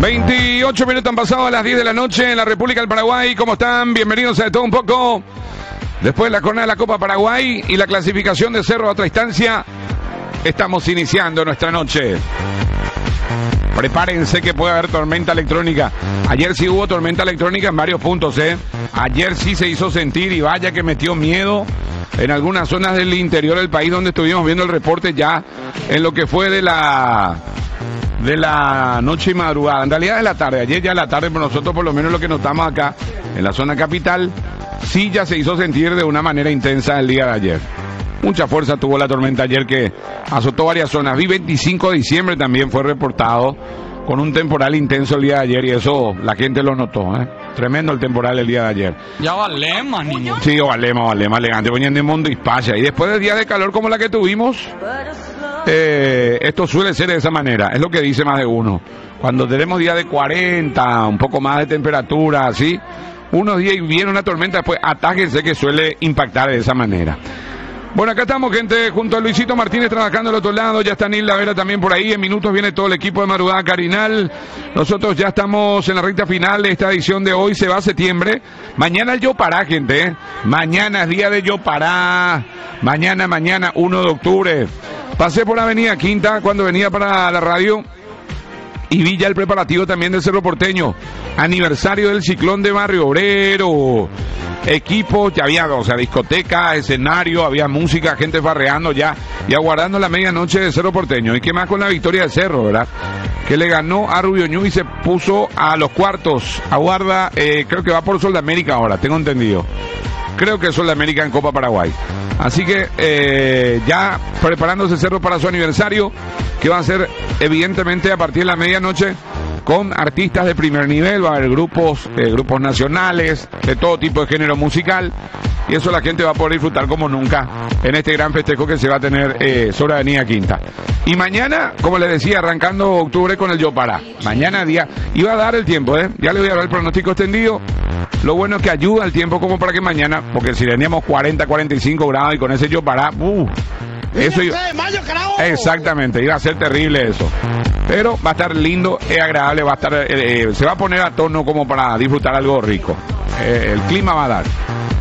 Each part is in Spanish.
28 minutos han pasado a las 10 de la noche en la República del Paraguay. ¿Cómo están? Bienvenidos a De Todo Un Poco. Después de la jornada de la Copa Paraguay y la clasificación de Cerro a otra instancia, estamos iniciando nuestra noche. Prepárense que puede haber tormenta electrónica. Ayer sí hubo tormenta electrónica en varios puntos, Ayer sí se hizo sentir y vaya que metió miedo en algunas zonas del interior del país donde estuvimos viendo el reporte ya en lo que fue de la noche y madrugada. En realidad de la tarde, ayer ya de la tarde, pero nosotros por lo menos lo que notamos acá en la zona capital, sí ya se hizo sentir de una manera intensa el día de ayer. Mucha fuerza tuvo la tormenta ayer que azotó varias zonas. Vi 25 de diciembre también fue reportado con un temporal intenso el día de ayer y eso la gente lo notó, Tremendo el temporal el día de ayer. Ya valema, niño. Sí, valema, elegante. Ponían de mundo y España. Y después de días de calor como la que tuvimos, esto suele ser de esa manera. Es lo que dice más de uno. Cuando tenemos días de 40, un poco más de temperatura, así, unos días y viene una tormenta, después atáquense que suele impactar de esa manera. Bueno, acá estamos, gente, junto a Luisito Martínez trabajando al otro lado. Ya está Nilda Vera también por ahí. En minutos viene todo el equipo de Madrugada Carinal. Nosotros ya estamos en la recta final de esta edición de hoy. Se va a septiembre. Mañana el Yopará, gente, Mañana es día de Yopará. Mañana, 1 de octubre. Pasé por Avenida Quinta cuando venía para la radio y vi ya el preparativo también del Cerro Porteño. Aniversario del Ciclón de Barrio Obrero. Equipos, ya había, discoteca, escenario, había música, gente farreando ya y aguardando la medianoche de Cerro Porteño. Y qué más con la victoria del Cerro, ¿verdad? Que le ganó a Rubio Ñu y se puso a los cuartos. Aguarda, creo que va por Sol de América ahora, tengo entendido. Creo que es Sol de América en Copa Paraguay. Así que ya preparándose Cerro para su aniversario, que va a ser evidentemente a partir de la medianoche, con artistas de primer nivel. Va a haber grupos nacionales, de todo tipo de género musical, y eso la gente va a poder disfrutar como nunca en este gran festejo que se va a tener sobre Avenida Quinta. Y mañana, como les decía, arrancando octubre con el Yopará. Mañana día, iba a dar el tiempo, ya les voy a dar el pronóstico extendido. Lo bueno es que ayuda el tiempo como para que mañana, porque si teníamos 40, 45 grados y con ese Yopará, eso iba, exactamente, iba a ser terrible eso. Pero va a estar lindo, es agradable, va a estar, se va a poner a tono como para disfrutar algo rico. El clima va a dar.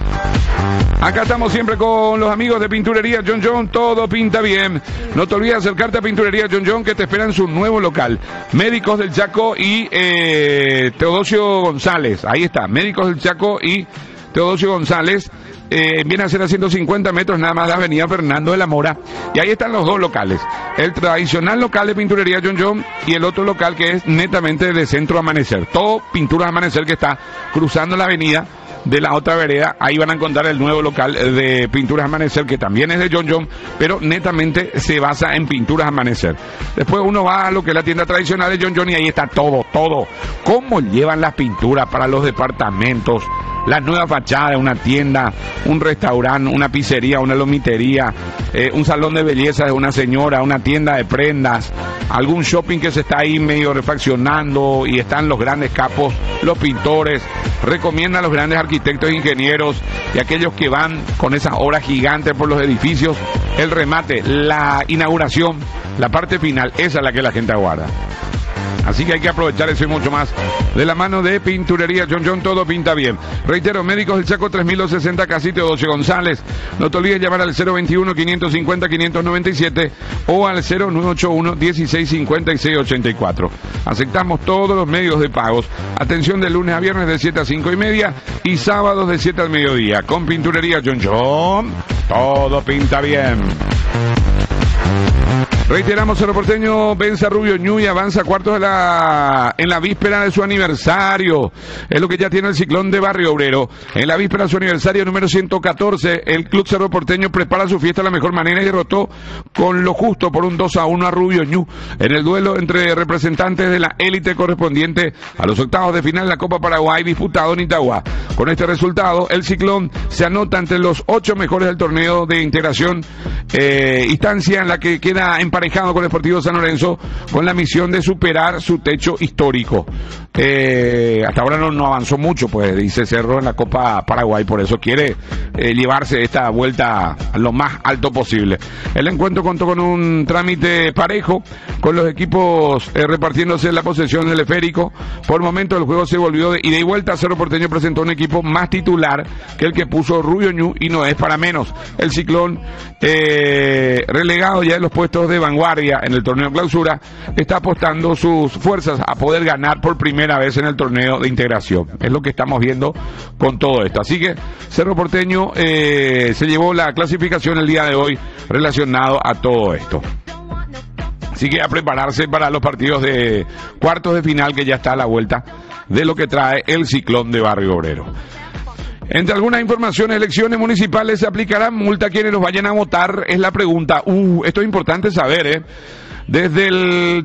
Acá estamos siempre con los amigos de Pinturería John John, todo pinta bien. No te olvides de acercarte a Pinturería John John, que te espera en su nuevo local. Médicos del Chaco y Teodosio González. Ahí está, Médicos del Chaco y Teodosio González. Viene a ser a 150 metros nada más de Avenida Fernando de la Mora. Y ahí están los dos locales. El tradicional local de Pinturería John John y el otro local que es netamente de Centro Amanecer. Todo Pinturas Amanecer, que está cruzando la avenida de la otra vereda. Ahí van a encontrar el nuevo local de Pinturas Amanecer, que también es de John John, pero netamente se basa en Pinturas Amanecer. Después uno va a lo que es la tienda tradicional de John John y ahí está todo. Cómo llevan las pinturas para los departamentos, las nuevas fachadas de una tienda, un restaurante, una pizzería, una lomitería, un salón de belleza de una señora, una tienda de prendas, algún shopping que se está ahí medio refaccionando y están los grandes capos, los pintores. Recomienda a los grandes arquitectos e ingenieros y aquellos que van con esas obras gigantes por los edificios, el remate, la inauguración, la parte final, esa es la que la gente aguarda. Así que hay que aprovechar eso y mucho más de la mano de Pinturería John John, todo pinta bien. Reitero, Médicos del Chaco 3260, Casi Teodosio González. No te olvides llamar al 021-550-597 o al 0981-1656-84. Aceptamos todos los medios de pagos. Atención de lunes a viernes de 7 a 5 y media y sábados de 7 al mediodía. Con Pinturería John John, todo pinta bien. Reiteramos, Cerro Porteño vence a Rubio Ñu y avanza a cuartos en la víspera de su aniversario. Es lo que ya tiene el Ciclón de Barrio Obrero. En la víspera de su aniversario número 114, el Club Cerro Porteño prepara su fiesta de la mejor manera y derrotó con lo justo por un 2-1 a Rubio Ñu en el duelo entre representantes de la élite correspondiente a los octavos de final de la Copa Paraguay disputado en Itagua. Con este resultado, el Ciclón se anota entre los 8 mejores del torneo de integración, instancia en la que queda empatado emparejado con el Sportivo San Lorenzo con la misión de superar su techo histórico. Hasta ahora no avanzó mucho, pues dice Cerro en la Copa Paraguay, por eso quiere llevarse esta vuelta a lo más alto posible. El encuentro contó con un trámite parejo, con los equipos repartiéndose la posesión del esférico. Por momento el juego se volvió de ida y vuelta. Cerro Porteño presentó un equipo más titular que el que puso Rubio Ñu, y no es para menos. El Ciclón, relegado ya en los puestos de vanguardia en el torneo clausura, está apostando sus fuerzas a poder ganar por primera vez en el torneo de integración. Es lo que estamos viendo con todo esto. Así que Cerro Porteño se llevó la clasificación el día de hoy relacionado a todo esto. Así que a prepararse para los partidos de cuartos de final, que ya está a la vuelta de lo que trae el Ciclón de Barrio Obrero. Entre algunas informaciones, elecciones municipales, ¿se aplicarán multa a quienes los vayan a votar? Es la pregunta. Esto es importante saber, Desde el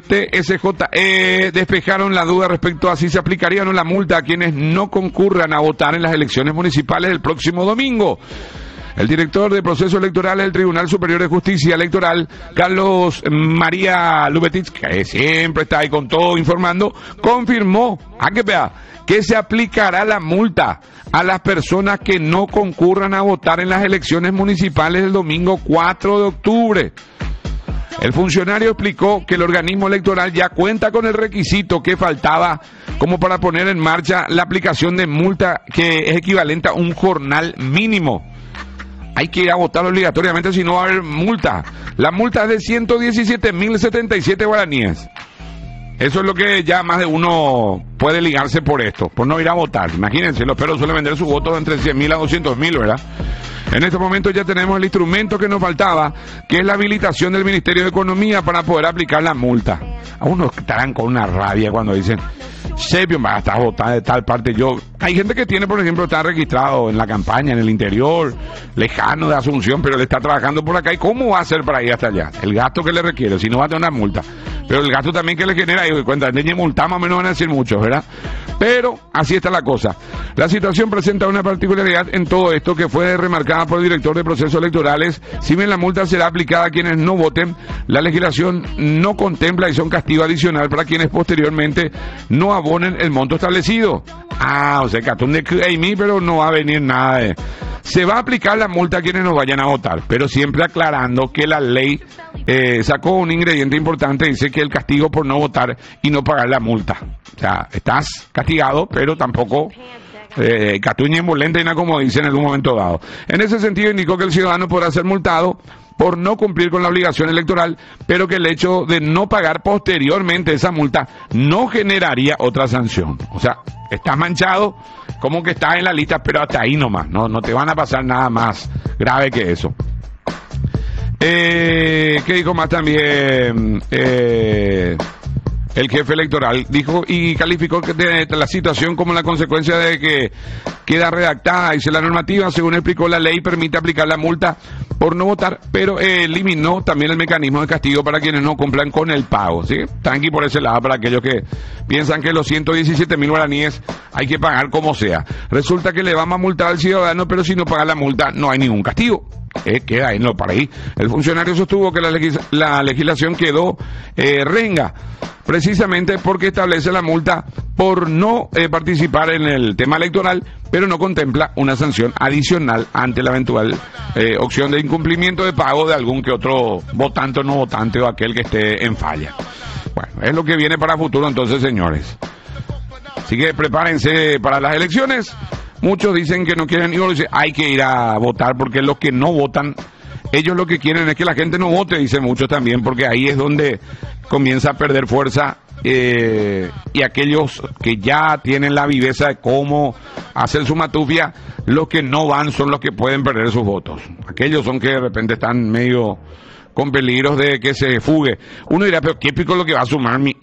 TSJE despejaron la duda respecto a si se aplicaría o no la multa a quienes no concurran a votar en las elecciones municipales del próximo domingo. El director de procesos electorales del Tribunal Superior de Justicia Electoral, Carlos María Lubetich, que siempre está ahí con todo informando, confirmó que se aplicará la multa a las personas que no concurran a votar en las elecciones municipales del domingo 4 de octubre. El funcionario explicó que el organismo electoral ya cuenta con el requisito que faltaba como para poner en marcha la aplicación de multa, que es equivalente a un jornal mínimo. Hay que ir a votar obligatoriamente, si no va a haber multa. La multa es de 117.077 guaraníes. Eso es lo que ya más de uno puede ligarse por esto, por no ir a votar. Imagínense, los perros suelen vender sus votos entre 100.000 a 200.000, ¿verdad? En este momento ya tenemos el instrumento que nos faltaba, que es la habilitación del Ministerio de Economía para poder aplicar la multa. A unos estarán con una rabia cuando dicen, Sepio, va a estar votando de tal parte. Hay gente que tiene, por ejemplo, está registrado en la campaña, en el interior, lejano de Asunción, pero le está trabajando por acá. ¿Y cómo va a hacer para ir hasta allá? El gasto que le requiere, si no va a tener una multa. Pero el gasto también que le genera, y cuenta, de multa más o menos van a decir muchos, ¿verdad? Pero así está la cosa. La situación presenta una particularidad en todo esto que fue remarcada por el director de procesos electorales. Si bien la multa será aplicada a quienes no voten, la legislación no contempla y son castigo adicional para quienes posteriormente no abonen el monto establecido. O sea, catún de mí, pero no va a venir nada de... Se va a aplicar la multa a quienes no vayan a votar, pero siempre aclarando que la ley sacó un ingrediente importante, dice que el castigo por no votar y no pagar la multa. O sea, estás castigado, pero tampoco catuña envolente, como dicen en algún momento dado. En ese sentido indicó que el ciudadano podrá ser multado por no cumplir con la obligación electoral, pero que el hecho de no pagar posteriormente esa multa no generaría otra sanción. O sea, estás manchado, como que estás en la lista, pero hasta ahí nomás, no te van a pasar nada más grave que eso. ¿Qué dijo más también? El jefe electoral dijo y calificó de la situación como la consecuencia de que queda redactada, dice la normativa, según explicó la ley, permite aplicar la multa por no votar, pero eliminó también el mecanismo de castigo para quienes no cumplan con el pago, ¿sí? Tranqui por ese lado para aquellos que piensan que los 117.000 guaraníes hay que pagar como sea. Resulta que le vamos a multar al ciudadano, pero si no paga la multa no hay ningún castigo. Queda en lo para ahí. El funcionario sostuvo que la legislación quedó renga, precisamente porque establece la multa por no participar en el tema electoral, pero no contempla una sanción adicional ante la eventual opción de incumplimiento de pago de algún que otro votante o no votante o aquel que esté en falla. Bueno, es lo que viene para futuro entonces, señores. Así que prepárense para las elecciones. Muchos dicen que no quieren ir, dicen, hay que ir a votar, porque los que no votan, ellos lo que quieren es que la gente no vote, dicen muchos también, porque ahí es donde comienza a perder fuerza, y aquellos que ya tienen la viveza de cómo hacer su matufia, los que no van son los que pueden perder sus votos. Aquellos son que de repente están medio con peligros de que se fugue. Uno dirá, pero qué pico lo que va a sumar mi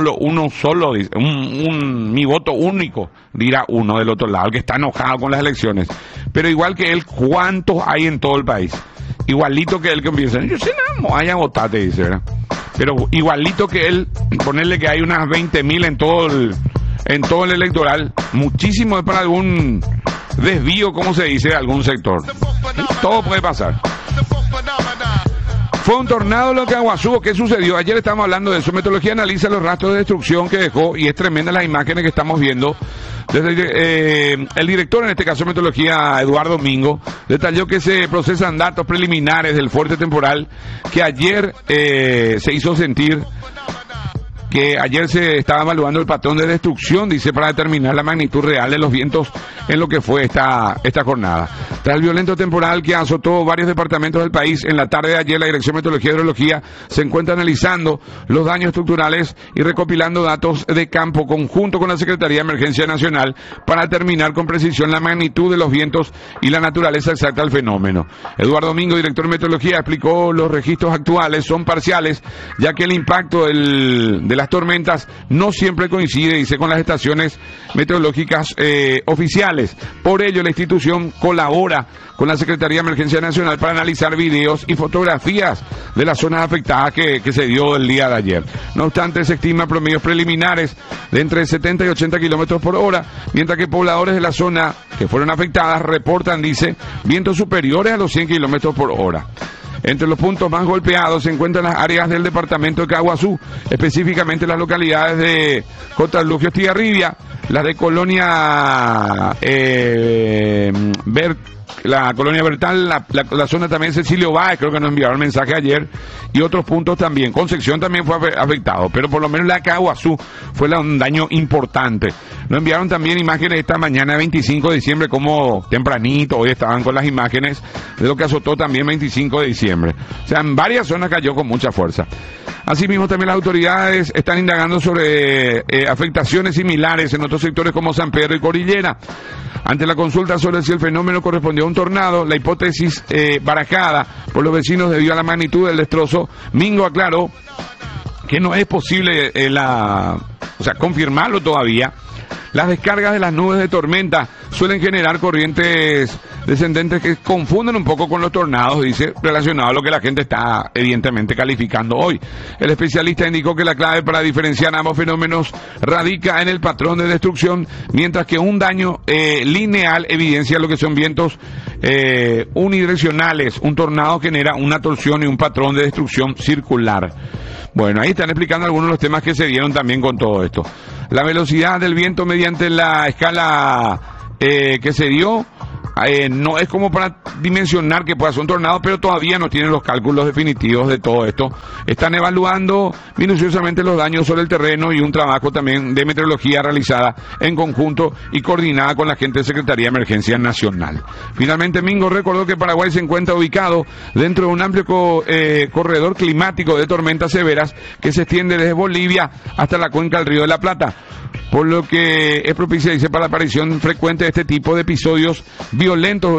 voto único, dirá uno del otro lado, el que está enojado con las elecciones. Pero igual que él, ¿cuántos hay en todo el país? Igualito que él, que empieza, yo sé nada, vaya a votar, te dice, ¿verdad? Pero igualito que él, ponerle que hay unas 20.000 en todo el electoral, muchísimo es para algún desvío, como se dice, de algún sector. Todo puede pasar. ¿Fue un tornado lo que Aguazú? ¿Qué sucedió? Ayer estábamos hablando de eso. Meteorología analiza los rastros de destrucción que dejó y es tremenda las imágenes que estamos viendo. Desde el director, en este caso Meteorología, Eduardo Domingo, detalló que se procesan datos preliminares del fuerte temporal que ayer se hizo sentir. Que ayer se estaba evaluando el patrón de destrucción, dice, para determinar la magnitud real de los vientos en lo que fue esta jornada. Tras el violento temporal que azotó varios departamentos del país, en la tarde de ayer la Dirección de Meteorología y Hidrología se encuentra analizando los daños estructurales y recopilando datos de campo conjunto con la Secretaría de Emergencia Nacional para determinar con precisión la magnitud de los vientos y la naturaleza exacta del fenómeno. Eduardo Domingo, director de Meteorología, explicó los registros actuales son parciales, ya que el impacto de las tormentas no siempre coincide, dice, con las estaciones meteorológicas oficiales. Por ello, la institución colabora con la Secretaría de Emergencia Nacional para analizar videos y fotografías de las zonas afectadas que se dio el día de ayer. No obstante, se estima promedios preliminares de entre 70 y 80 kilómetros por hora, mientras que pobladores de la zona que fueron afectadas reportan, dice, vientos superiores a los 100 kilómetros por hora. Entre los puntos más golpeados se encuentran las áreas del departamento de Caguazú, específicamente las localidades de Cotalugio, Estigarribia, las de Colonia la Colonia Bertal, la zona también Cecilio Báez, creo que nos enviaron mensaje ayer, y otros puntos también. Concepción también fue afectado, pero por lo menos la Caguazú fue un daño importante. Nos enviaron también imágenes esta mañana, 25 de diciembre, como tempranito, hoy estaban con las imágenes de lo que azotó también 25 de diciembre. O sea, en varias zonas cayó con mucha fuerza. Asimismo, también las autoridades están indagando sobre afectaciones similares en otros sectores como San Pedro y Cordillera. Ante la consulta sobre si el fenómeno correspondió a un tornado, la hipótesis barajada por los vecinos debido a la magnitud del destrozo, Mingo aclaró que no es posible confirmarlo todavía. Las descargas de las nubes de tormenta suelen generar corrientes descendentes que confunden un poco con los tornados, dice, relacionado a lo que la gente está evidentemente calificando hoy. El especialista indicó que la clave para diferenciar ambos fenómenos radica en el patrón de destrucción, mientras que un daño lineal evidencia lo que son vientos unidireccionales. Un tornado genera una torsión y un patrón de destrucción circular. Bueno, ahí están explicando algunos de los temas que se dieron también con todo esto. La velocidad del viento mediante la escala que se dio no es como para dimensionar que pueda ser un tornado, pero todavía no tienen los cálculos definitivos de todo esto. Están evaluando minuciosamente los daños sobre el terreno y un trabajo también de meteorología realizada en conjunto y coordinada con la gente de Secretaría de Emergencia Nacional. Finalmente, Mingo recordó que Paraguay se encuentra ubicado dentro de un amplio corredor climático de tormentas severas que se extiende desde Bolivia hasta la cuenca del Río de la Plata, por lo que es propicia, dice, para la aparición frecuente de este tipo de episodios violentos